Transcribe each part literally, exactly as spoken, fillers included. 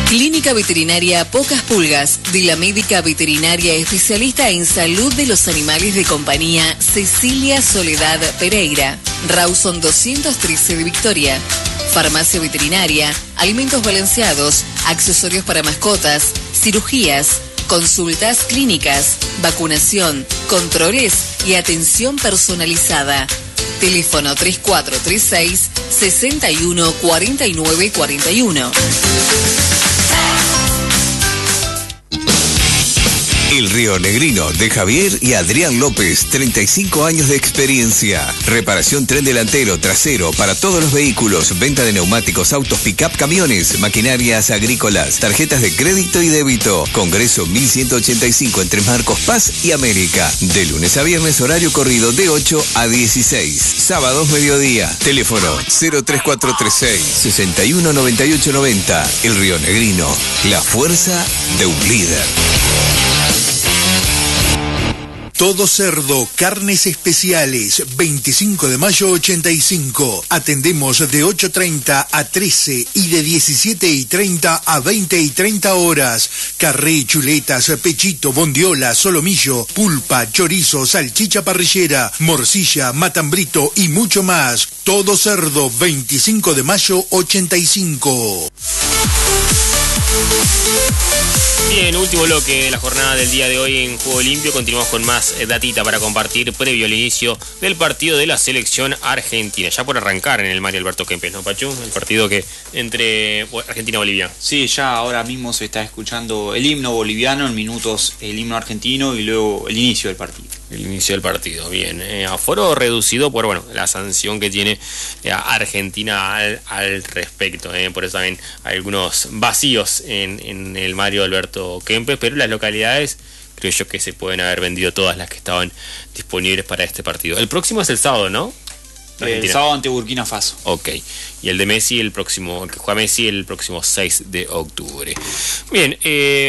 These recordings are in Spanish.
Clínica Veterinaria Pocas Pulgas, de la médica veterinaria especialista en salud de los animales de compañía Cecilia Soledad Pereira. Rawson doscientos trece de Victoria. Farmacia veterinaria, alimentos balanceados, accesorios para mascotas, cirugías, consultas clínicas, vacunación, controles y atención personalizada. Teléfono tres cuatro tres seis, seis uno cuatro nueve cuatro uno. El Río Negrino, de Javier y Adrián López, treinta y cinco años de experiencia. Reparación tren delantero, trasero, para todos los vehículos, venta de neumáticos, autos, pick-up, camiones, maquinarias agrícolas, tarjetas de crédito y débito. Congreso mil ciento ochenta y cinco entre Marcos Paz y América. De lunes a viernes, horario corrido de ocho a dieciséis. Sábados, mediodía. Teléfono cero tres cuatro tres seis, seis uno nueve ocho nueve cero. El Río Negrino, la fuerza de un líder. Todo Cerdo, carnes especiales, veinticinco de mayo ochenta y cinco. Atendemos de ocho treinta a trece y de diecisiete y treinta a veinte y treinta horas. Carré, chuletas, pechito, bondiola, solomillo, pulpa, chorizo, salchicha parrillera, morcilla, matambrito y mucho más. Todo Cerdo, veinticinco de mayo ochenta y cinco. Bien, último bloque de la jornada del día de hoy en Juego Limpio. Continuamos con más datita para compartir previo al inicio del partido de la selección argentina. Ya por arrancar en el Mario Alberto Kempes, ¿no, Pachu? El partido que entre Argentina y Bolivia. Sí, ya ahora mismo se está escuchando el himno boliviano, en minutos el himno argentino y luego el inicio del partido. El inicio del partido, bien. Eh, aforo reducido por, bueno, la sanción que tiene eh, Argentina al, al respecto. Eh. Por eso también hay algunos vacíos en, en el Mario Alberto Kempes, pero las localidades creo yo que se pueden haber vendido todas las que estaban disponibles para este partido. El próximo es el sábado, ¿no? El sábado ante Burkina Faso. Ok. Y el de Messi, el próximo, que juega Messi el próximo seis de octubre. Bien,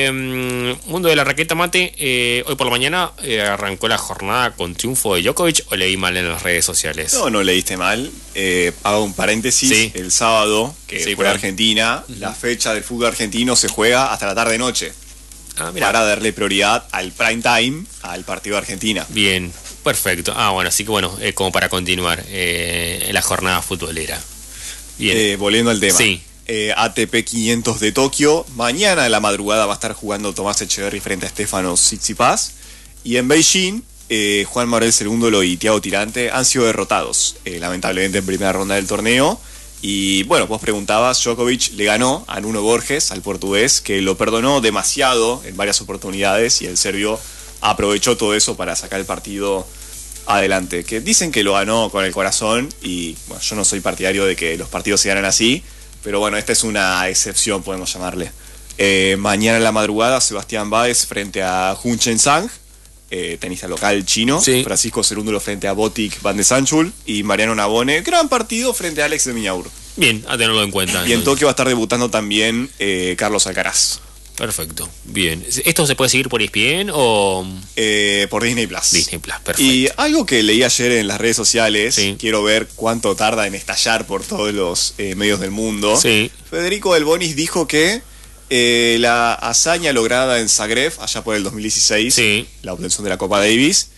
eh, mundo de la raqueta mate. Eh, hoy por la mañana eh, arrancó la jornada con triunfo de Djokovic, ¿o leí mal en las redes sociales? No, no leíste mal. Eh, hago un paréntesis. Sí. El sábado, que sí, juega Argentina, uh-huh. La fecha del fútbol argentino se juega hasta la tarde-noche. Ah, para darle prioridad al prime time al partido de Argentina. Bien. Perfecto. Ah, bueno, así que bueno, eh, como para continuar eh, la jornada futbolera. Bien. Eh, volviendo al tema. Sí. Eh, A T P quinientos de Tokio. Mañana en la madrugada va a estar jugando Tomás Echeverry frente a Stefanos Tsitsipas. Y en Beijing, eh, Juan Manuel Cerúndolo y Thiago Tirante han sido derrotados, eh, lamentablemente en primera ronda del torneo. Y bueno, vos preguntabas, Djokovic le ganó a Nuno Borges, al portugués, que lo perdonó demasiado en varias oportunidades, y el serbio aprovechó todo eso para sacar el partido adelante. Que dicen que lo ganó con el corazón, y bueno, yo no soy partidario de que los partidos se ganen así, pero bueno, esta es una excepción, podemos llamarle. Eh, mañana en la madrugada, Sebastián Báez frente a Hun Chensang, eh, tenista local chino. Sí. Francisco Cerúndolo frente a Botic Van de Sanchul, y Mariano Navone, gran partido frente a Alex de Miñaur. Bien, a tenerlo en cuenta. Y en Tokio va a estar debutando también eh, Carlos Alcaraz. Perfecto, bien. ¿Esto se puede seguir por E S P N o...? Eh, por Disney Plus. Disney Plus, perfecto. Y algo que leí ayer en las redes sociales, sí. Quiero ver cuánto tarda en estallar por todos los eh, medios del mundo. Sí. Federico Del Bonis dijo que eh, la hazaña lograda en Zagreb, allá por el dos mil dieciséis, sí. La obtención de la Copa Davis,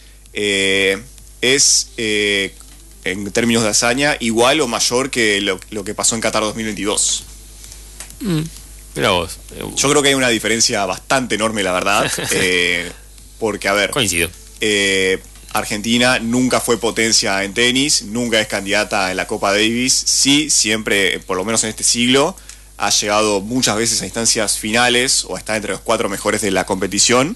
eh, es, eh, en términos de hazaña, igual o mayor que lo, lo que pasó en Qatar dos mil veintidós. Mm. Mira vos. Yo creo que hay una diferencia bastante enorme, la verdad. eh, porque, a ver... Coincido. Eh, Argentina nunca fue potencia en tenis, nunca es candidata en la Copa Davis. Sí, siempre, por lo menos en este siglo, ha llegado muchas veces a instancias finales o está entre los cuatro mejores de la competición.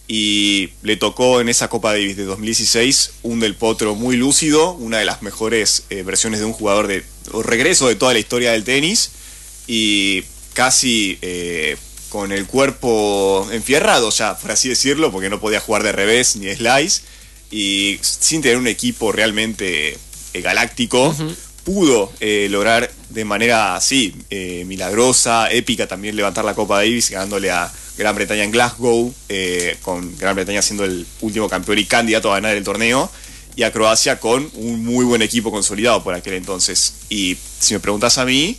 Y le tocó en esa Copa Davis de dos mil dieciséis un Del Potro muy lúcido, una de las mejores eh, versiones de un jugador de o regreso de toda la historia del tenis. Y... casi eh, con el cuerpo enfierrado ya, por así decirlo, porque no podía jugar de revés ni de slice, y sin tener un equipo realmente eh, galáctico, uh-huh. pudo eh, lograr de manera así, eh, milagrosa, épica, también levantar la Copa Davis, ganándole a Gran Bretaña en Glasgow, eh, con Gran Bretaña siendo el último campeón y candidato a ganar el torneo, y a Croacia con un muy buen equipo consolidado por aquel entonces. Y si me preguntas a mí,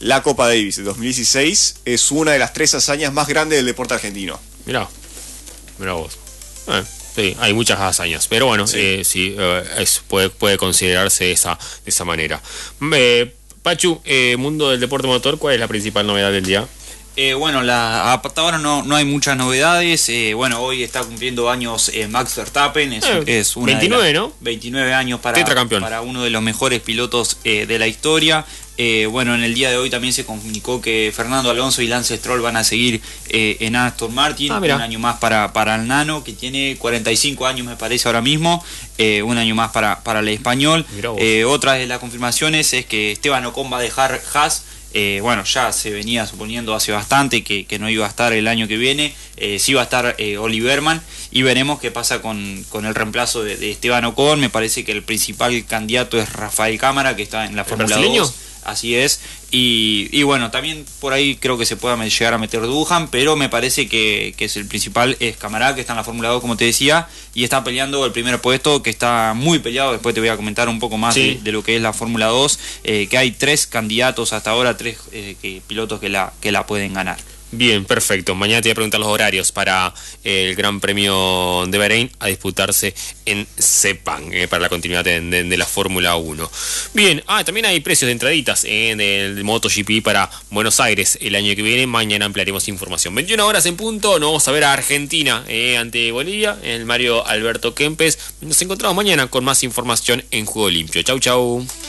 la Copa Davis de dos mil dieciséis es una de las tres hazañas más grandes del deporte argentino. Mirá, mirá vos. Eh, sí, hay muchas hazañas, pero bueno, sí, eh, sí eh, es, puede, puede considerarse esa, de esa manera. Eh, Pachu, eh, mundo del deporte motor, ¿cuál es la principal novedad del día? Eh, bueno, la, hasta ahora no, no hay muchas novedades. Eh, bueno, hoy está cumpliendo años eh, Max Verstappen. Es, eh, es una veintinueve, las, ¿no? veintinueve años para, para uno de los mejores pilotos eh, de la historia. Eh, bueno, en el día de hoy también se comunicó que Fernando Alonso y Lance Stroll van a seguir eh, en Aston Martin. Ah, un año más para, para el nano, que tiene cuarenta y cinco años me parece ahora mismo. Eh, un año más para, para el español. Eh, otra de las confirmaciones es que Esteban Ocon va a dejar Haas. Eh, bueno, ya se venía suponiendo hace bastante que, que no iba a estar el año que viene, eh, sí va a estar eh, Oliverman, y veremos qué pasa con, con el reemplazo de, de Esteban Ocon. Me parece que el principal candidato es Rafael Cámara, que está en la Fórmula dos. Así es, y, y bueno, también por ahí creo que se pueda llegar a meter Duhan, pero me parece que, que es el principal, es Camará, que está en la Fórmula dos, como te decía, y está peleando el primer puesto, que está muy peleado. Después te voy a comentar un poco más sí. de, de lo que es la Fórmula dos, eh, que hay tres candidatos hasta ahora, tres eh, que, pilotos que la, que la pueden ganar. Bien, perfecto. Mañana te voy a preguntar los horarios para el Gran Premio de Bahrein a disputarse en Sepang, eh, para la continuidad de, de, de la Fórmula uno. Bien, ah, también hay precios de entraditas en eh, el MotoGP para Buenos Aires el año que viene. Mañana ampliaremos información. veintiuna horas en punto, nos vamos a ver a Argentina eh, ante Bolivia, en el Mario Alberto Kempes. Nos encontramos mañana con más información en Juego Limpio. Chau, chau.